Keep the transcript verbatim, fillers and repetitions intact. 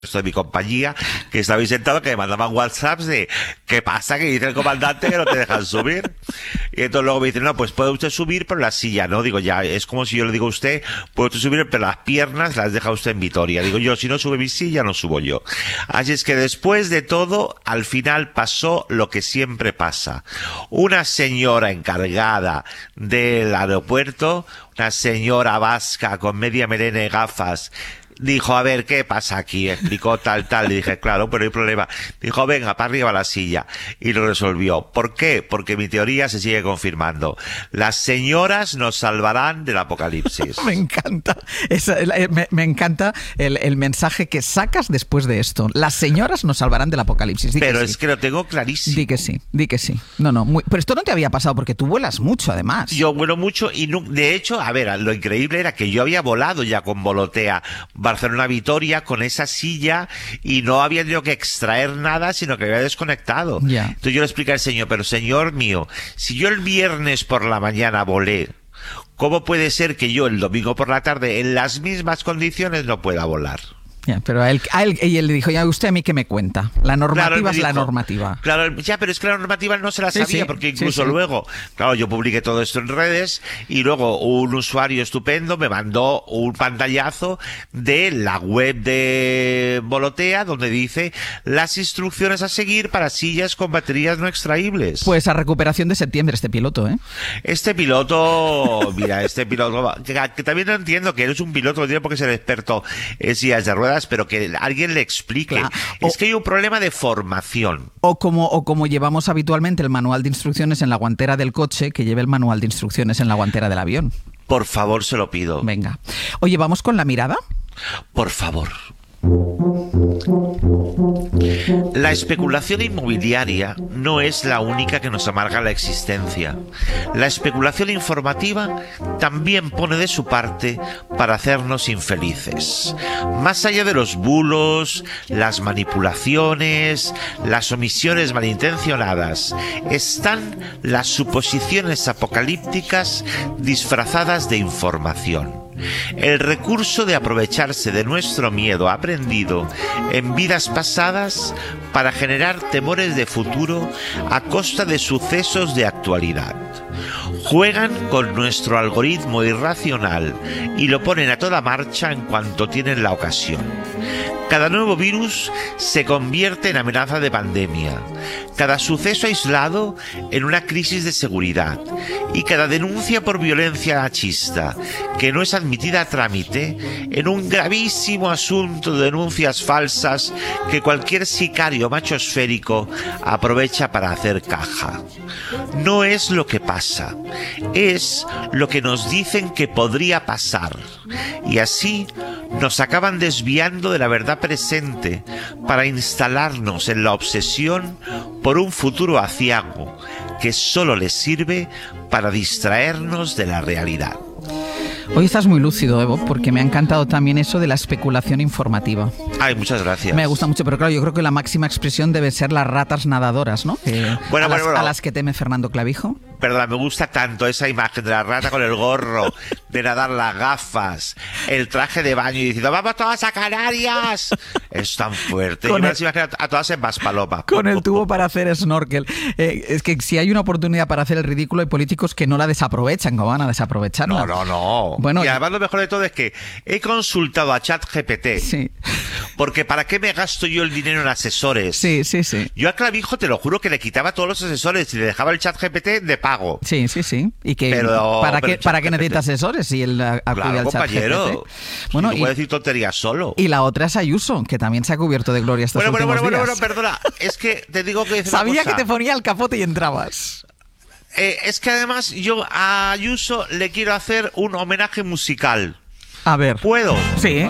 resto de mi compañía, que estabais sentados, que me mandaban WhatsApps de ¿qué pasa? Que dice el comandante que no te dejan subir. Y entonces luego me dicen, no, pues puede usted subir, pero la silla no. Digo, ya, es como si yo le digo a usted, puede usted subir, pero las piernas las deja usted en Vitoria. Digo yo, si no sube mi silla, no subo yo. Así es que después de todo, al final pasó lo que siempre pasa. Una señora encargada del aeropuerto, una señora vasca con media melena y gafas, dijo, a ver, ¿qué pasa aquí? Explicó tal, tal. Le dije, claro, pero hay problema. Dijo, venga, para arriba la silla. Y lo resolvió. ¿Por qué? Porque mi teoría se sigue confirmando. Las señoras nos salvarán del apocalipsis. Me encanta. Esa, me, me encanta el, el mensaje que sacas después de esto. Las señoras nos salvarán del apocalipsis. Di pero que es sí. que lo tengo clarísimo. Di que sí, di que sí. No, no, muy, pero esto no te había pasado porque tú vuelas mucho, además. Yo vuelo mucho y no, de hecho, a ver, lo increíble era que yo había volado ya con Volotea Barcelona-Vitoria con esa silla y no había tenido que extraer nada, sino que había desconectado. Ya. Entonces yo le expliqué al señor, pero señor mío, si yo el viernes por la mañana volé, ¿cómo puede ser que yo el domingo por la tarde en las mismas condiciones no pueda volar? Ya, pero a él, a él, y él le dijo, ya usted a mí qué me cuenta. La normativa Claro, es la dijo, normativa. Claro, ya, pero es que la normativa no se la Sí, sabía, sí, porque incluso sí, sí. luego, claro, yo publiqué todo esto en redes y luego un usuario estupendo me mandó un pantallazo de la web de Volotea donde dice las instrucciones a seguir para sillas con baterías no extraíbles. Pues a recuperación de septiembre este piloto, ¿eh? Este piloto, mira, este piloto, que, que también no entiendo que eres un piloto, no tiene por qué ser experto en sillas de ruedas, pero que alguien le explique. Claro. Es O, que hay un problema de formación. o, como, o como llevamos habitualmente el manual de instrucciones en la guantera del coche, que lleve el manual de instrucciones en la guantera del avión. Por favor, se lo pido. Venga. Oye, ¿vamos con la mirada? Por favor. La especulación inmobiliaria no es la única que nos amarga la existencia. La especulación informativa también pone de su parte para hacernos infelices. Más allá de los bulos, las manipulaciones, las omisiones malintencionadas, están las suposiciones apocalípticas disfrazadas de información. El recurso de aprovecharse de nuestro miedo aprendido en vidas pasadas para generar temores de futuro a costa de sucesos de actualidad. Juegan con nuestro algoritmo irracional y lo ponen a toda marcha en cuanto tienen la ocasión. Cada nuevo virus se convierte en amenaza de pandemia, cada suceso aislado en una crisis de seguridad y cada denuncia por violencia machista que no es admitida a trámite en un gravísimo asunto de denuncias falsas que cualquier sicario machosférico aprovecha para hacer caja. No es lo que pasa, es lo que nos dicen que podría pasar, y así nos acaban desviando de la verdad presente para instalarnos en la obsesión por un futuro aciago que solo les sirve para distraernos de la realidad. Hoy estás muy lúcido, Evo, porque me ha encantado también eso de la especulación informativa. Ay, muchas gracias. Me gusta mucho, pero claro, yo creo que la máxima expresión debe ser las ratas nadadoras, ¿no? Que, bueno, a, bueno, las, bueno. a las que teme Fernando Clavijo. Perdona, me gusta tanto esa imagen de la rata con el gorro, de nadar las gafas, el traje de baño y diciendo ¡vamos todas a Canarias! Es tan fuerte. Con Yo me las imagino a todas en Maspalomas. Con el tubo para hacer snorkel. Eh, es que si hay una oportunidad para hacer el ridículo, hay políticos que no la desaprovechan. ¿Cómo van a desaprovecharla? No, no, no. Bueno, y además lo mejor de todo es que he consultado a ChatGPT. Sí. Porque ¿para qué me gasto yo el dinero en asesores? Sí, sí, sí. Yo a Clavijo te lo juro que le quitaba todos los asesores y le dejaba el ChatGPT de pago. Sí, sí, sí. ¿Y que pero, para pero qué para qué necesita asesores si él acude claro, al compañero. ChatGPT? Bueno, no y, puede decir tonterías solo. Y la otra es Ayuso, que también se ha cubierto de gloria estos bueno, últimos bueno, bueno, días. bueno, bueno, perdona. Es que te digo que sabía cosa. que te ponía el capote y entrabas. Eh, es que además yo a Ayuso le quiero hacer un homenaje musical. A ver. ¿Puedo? Sí.